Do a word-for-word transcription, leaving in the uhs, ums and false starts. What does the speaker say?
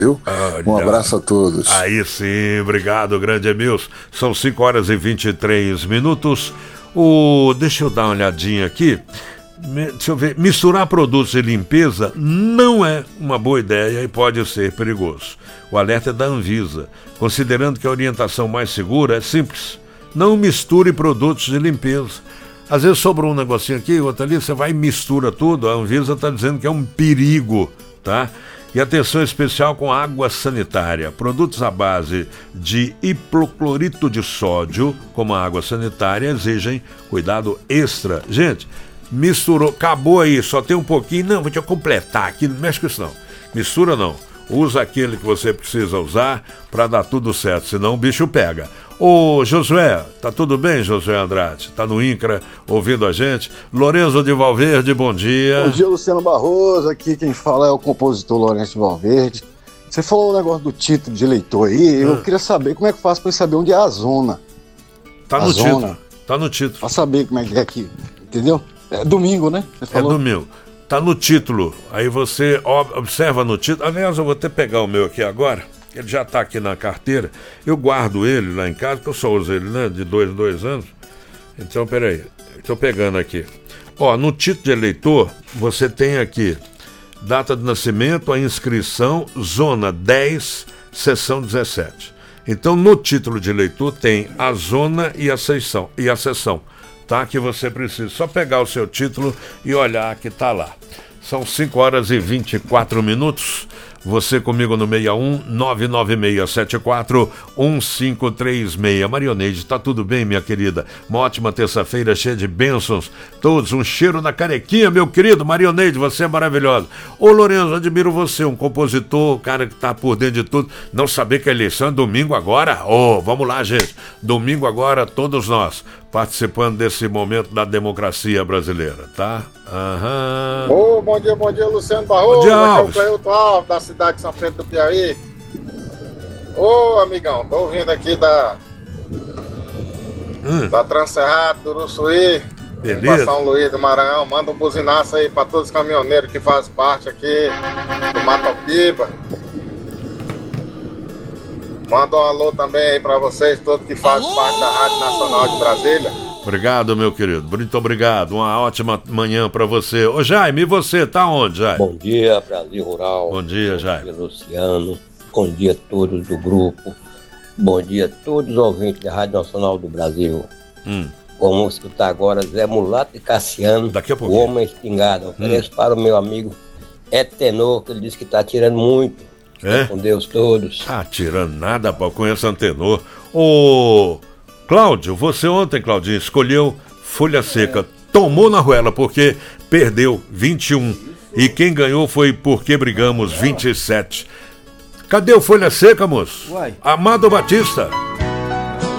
Viu? Um abraço a todos. Aí sim, obrigado, grande Emilson. São cinco horas e vinte e três minutos. O... Deixa eu dar uma olhadinha aqui. Deixa eu ver. Misturar produtos de limpeza não é uma boa ideia e pode ser perigoso. O alerta é da Anvisa, considerando que a orientação mais segura é simples. Não misture produtos de limpeza. Às vezes sobrou um negocinho aqui, outro ali, você vai e mistura tudo. A Anvisa está dizendo que é um perigo, tá? E atenção especial com água sanitária. Produtos à base de hipoclorito de sódio, como a água sanitária, exigem cuidado extra. Gente, misturou, acabou aí, só tem um pouquinho. Não, vou te completar aqui, não mexe com isso não. Mistura não. Usa aquele que você precisa usar para dar tudo certo, senão o bicho pega. Ô Josué, tá tudo bem, Josué Andrade? Tá no INCRA ouvindo a gente? Lorenzo de Valverde, bom dia. Bom dia, Luciano Barroso. Aqui quem fala é o compositor Lourenço de Valverde. Você falou o negócio do título de eleitor aí, eu ah. queria saber como é que faz para saber onde é a zona. Tá a no zona. título. Tá no título. Pra saber como é que é aqui, entendeu? É domingo, né? Você falou? É domingo. Tá no título. Aí você observa no título. Aliás, eu vou até pegar o meu aqui agora. Ele já está aqui na carteira. Eu guardo ele lá em casa, porque eu só uso ele, né? De dois em dois anos. Então, peraí. Estou pegando aqui. Ó, no título de eleitor, você tem aqui data de nascimento, a inscrição, zona dez, seção dezessete. Então, no título de eleitor tem a zona e a seção. E a seção, tá? Que você precisa só pegar o seu título e olhar que está lá. São cinco horas e vinte e quatro minutos. Você comigo no seis um nove nove seis sete quatro um cinco três seis. Marioneide, tá tudo bem, minha querida? Uma ótima terça-feira cheia de bênçãos. Todos, um cheiro na carequinha, meu querido. Marioneide, você é maravilhosa. Ô Lourenço, admiro você, um compositor, um cara que tá por dentro de tudo. Não saber que a eleição é domingo agora? Ô, oh, vamos lá, gente. Domingo agora, todos nós participando desse momento da democracia brasileira, tá? Aham. Ô, bom dia, bom dia, Luciano Barroso. Bom dia, aqui é o Alves. Cleilton Alves, da cidade de São Pedro do Piauí. Ô, amigão, tô ouvindo aqui da hum. da Transcerrado, do Uruçuí, Beleza. São Luís do Maranhão. Manda um buzinaço aí pra todos os caminhoneiros que fazem parte aqui do Matopiba. Manda um alô também aí pra vocês, todos que fazem alô! parte da Rádio Nacional de Brasília. Obrigado, meu querido. Muito obrigado. Uma ótima manhã pra você. Ô, Jaime, e você? Tá onde, Jaime? Bom dia, Brasil Rural. Bom dia, Jaime. Bom dia, Luciano. Bom dia a todos do grupo. Bom dia a todos os ouvintes da Rádio Nacional do Brasil. Hum. Vamos escutar agora Zé Mulato e Cassiano, Daqui a o pouquinho. Homem Espingarda. Ofereço Hum. para o meu amigo Etenor, que ele disse que tá tirando muito. É? Com Deus todos. Tá tirando nada, pô. Conheço Antenor. Ô, Cláudio, você ontem, Claudinho, escolheu Folha Seca. Tomou na ruela, porque perdeu vinte e um. E quem ganhou foi Porque Brigamos, vinte e sete. Cadê o Folha Seca, moço? Uai. Amado Batista.